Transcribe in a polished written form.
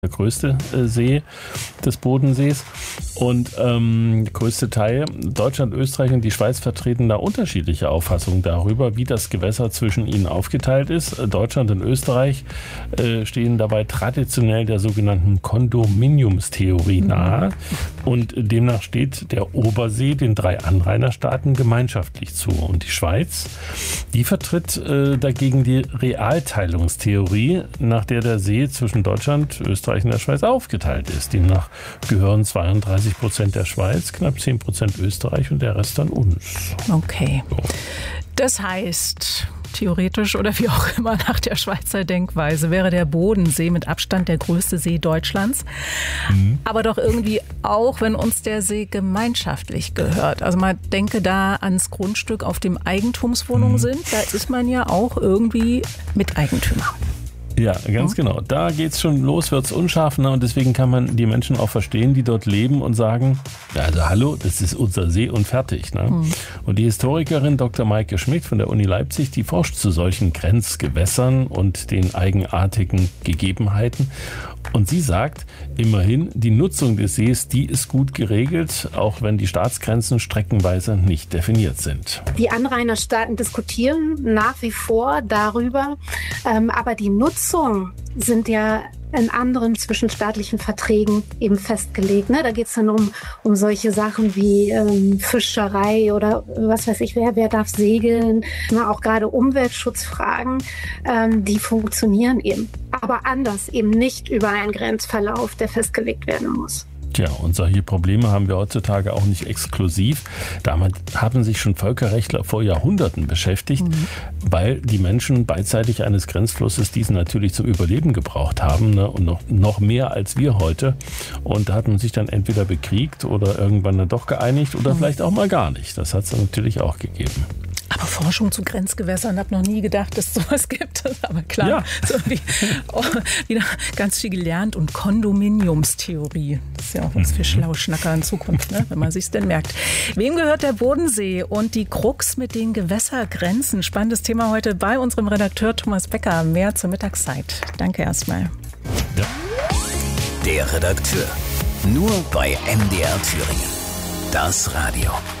der größte See des Bodensees. Und der größte Teil, Deutschland, Österreich und die Schweiz vertreten da unterschiedliche Auffassungen darüber, wie das Gewässer zwischen ihnen aufgeteilt ist. Deutschland und Österreich stehen dabei traditionell der sogenannten Kondominiumstheorie nahe. Und demnach steht der Obersee den 3 Anrainerstaaten gemeinschaftlich zu. Und die Schweiz, die vertritt dagegen die Realteilungstheorie, nach der der See zwischen Deutschland, Österreich und der Schweiz aufgeteilt ist. Demnach gehören 32% der Schweiz, knapp 10% Österreich und der Rest an uns. Okay. So. Das heißt, theoretisch oder wie auch immer nach der Schweizer Denkweise wäre der Bodensee mit Abstand der größte See Deutschlands. Aber doch irgendwie auch, wenn uns der See gemeinschaftlich gehört. Also man denke da ans Grundstück, auf dem Eigentumswohnungen sind. Da ist man ja auch irgendwie Miteigentümer. Ja, ganz genau. Da geht's schon los, wird's unscharf, ne? Und deswegen kann man die Menschen auch verstehen, die dort leben und sagen, ja, also hallo, das ist unser See und fertig. Ne? Und die Historikerin Dr. Maike Schmidt von der Uni Leipzig, die forscht zu solchen Grenzgewässern und den eigenartigen Gegebenheiten. Und sie sagt, immerhin, die Nutzung des Sees, die ist gut geregelt, auch wenn die Staatsgrenzen streckenweise nicht definiert sind. Die Anrainerstaaten diskutieren nach wie vor darüber, aber die Nutzung sind ja in anderen zwischenstaatlichen Verträgen eben festgelegt. Ne? Da geht es dann um solche Sachen wie Fischerei oder was weiß ich, wer darf segeln. Ne? Auch gerade Umweltschutzfragen, die funktionieren eben. Aber anders, eben nicht über einen Grenzverlauf, der festgelegt werden muss. Tja, und solche Probleme haben wir heutzutage auch nicht exklusiv. Damit haben sich schon Völkerrechtler vor Jahrhunderten beschäftigt, weil die Menschen beidseitig eines Grenzflusses diesen natürlich zum Überleben gebraucht haben, ne? Und noch mehr als wir heute. Und da hat man sich dann entweder bekriegt oder irgendwann dann doch geeinigt oder vielleicht auch mal gar nicht. Das hat es natürlich auch gegeben. Aber Forschung zu Grenzgewässern, habe noch nie gedacht, dass es sowas gibt. Aber klar, ja. So wieder ganz viel gelernt. Und Kondominiumstheorie, das ist ja auch was für Schlauschnacker in Zukunft, ne? Wenn man sich's denn merkt. Wem gehört der Bodensee und die Krux mit den Gewässergrenzen? Spannendes Thema heute bei unserem Redakteur Thomas Becker. Mehr zur Mittagszeit. Danke erstmal. Ja. Der Redakteur. Nur bei MDR Thüringen. Das Radio.